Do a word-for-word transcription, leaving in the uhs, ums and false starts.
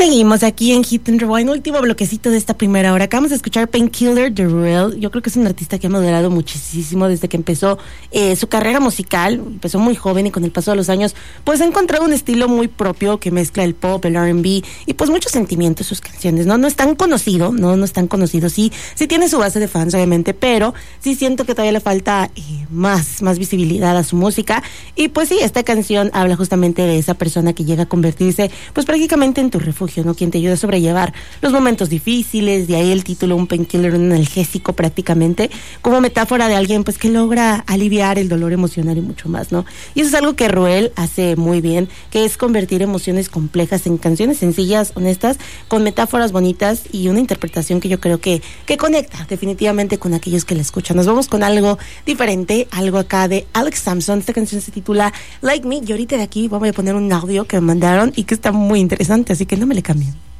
Seguimos aquí en Hit and Rewind, último bloquecito de esta primera hora. Acabamos de escuchar Painkiller de Ruel. Yo creo que es un artista que ha madurado muchísimo desde que empezó eh, su carrera musical. Empezó muy joven y con el paso de los años pues ha encontrado un estilo muy propio que mezcla el pop, el R and B y pues mucho sentimiento en sus canciones, ¿no? No es tan conocido, no, no es tan conocido. Sí, sí tiene su base de fans, obviamente, pero sí siento que todavía le falta eh, más, más visibilidad a su música. Y pues sí, esta canción habla justamente de esa persona que llega a convertirse pues prácticamente en tu refugio, ¿no? Quien te ayuda a sobrellevar los momentos difíciles, de ahí el título, un painkiller, un analgésico prácticamente, como metáfora de alguien pues que logra aliviar el dolor emocional y mucho más, ¿no? Y eso es algo que Ruel hace muy bien, que es convertir emociones complejas en canciones sencillas, honestas, con metáforas bonitas y una interpretación que yo creo que, que conecta definitivamente con aquellos que la escuchan. Nos vamos con algo diferente, algo acá de Alex Sampson. Esta canción se titula Like Me, y ahorita de aquí voy a poner un audio que me mandaron y que está muy interesante, así que no me le cambien.